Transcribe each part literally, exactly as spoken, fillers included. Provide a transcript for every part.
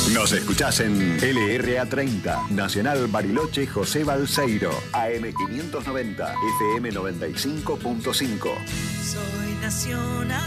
Nos escuchás en L R A treinta, Nacional Bariloche José Balseiro, A M quinientos noventa, F M noventa y cinco punto cinco. Soy nacional.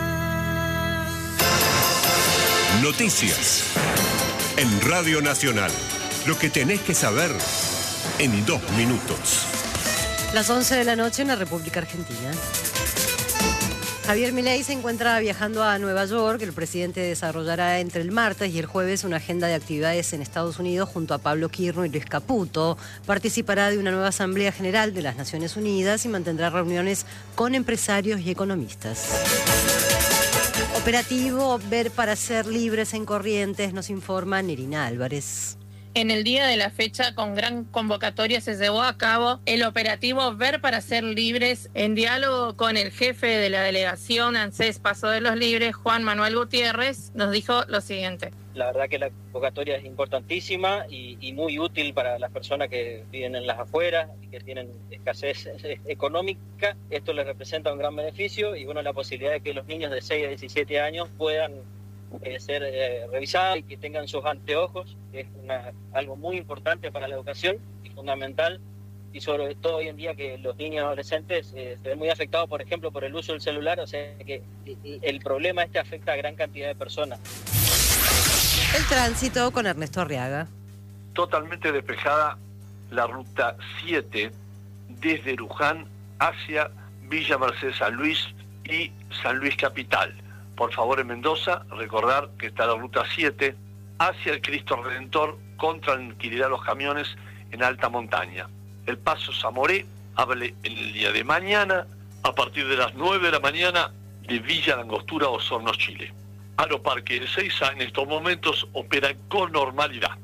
Noticias en Radio Nacional. Lo que tenés que saber en dos minutos. Las once de la noche en la República Argentina. Javier Milei se encuentra viajando a Nueva York. El presidente desarrollará entre el martes y el jueves una agenda de actividades en Estados Unidos junto a Pablo Quirno y Luis Caputo. Participará de una nueva Asamblea General de las Naciones Unidas y mantendrá reuniones con empresarios y economistas. Operativo Ver para Ser Libres en Corrientes, nos informa Nerina Álvarez. En el día de la fecha, con gran convocatoria, se llevó a cabo el operativo Ver para Ser Libres, en diálogo con el jefe de la delegación ANSES Paso de los Libres, Juan Manuel Gutiérrez, nos dijo lo siguiente. La verdad que la convocatoria es importantísima y, y muy útil para las personas que viven en las afueras y que tienen escasez económica. Esto les representa un gran beneficio y bueno, la posibilidad de que los niños de seis a diecisiete años puedan Eh, ser eh, revisados y que tengan sus anteojos, que es una, algo muy importante para la educación y fundamental, y sobre todo hoy en día que los niños y adolescentes eh, se ven muy afectados, por ejemplo, por el uso del celular, o sea que el, el problema este afecta a gran cantidad de personas. El tránsito con Ernesto Arriaga. Totalmente despejada la ruta siete desde Luján hacia Villa Mercedes San Luis y San Luis Capital. Por favor, en Mendoza, recordar que está la ruta siete hacia el Cristo Redentor con tranquilidad de los camiones en alta montaña. El paso Zamoré abre el día de mañana a partir de las nueve de la mañana de Villa Langostura, Osorno, Chile. Aeroparque Ezeiza en estos momentos opera con normalidad.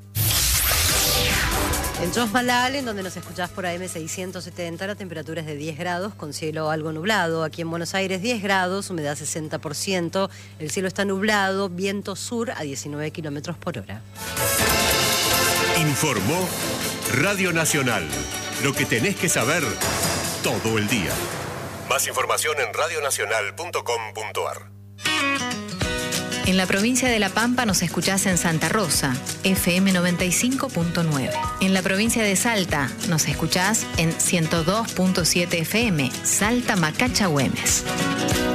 En Chosmalal, en donde nos escuchás por A M seiscientos setenta, la temperatura es de diez grados, con cielo algo nublado. Aquí en Buenos Aires, diez grados, humedad sesenta por ciento. El cielo está nublado, viento sur a diecinueve kilómetros por hora. Informó Radio Nacional. Lo que tenés que saber todo el día. Más información en radio nacional punto com punto a r. En la provincia de La Pampa nos escuchás en Santa Rosa, F M noventa y cinco punto nueve. En la provincia de Salta nos escuchás en ciento dos punto siete F M, Salta Macacha Güemes.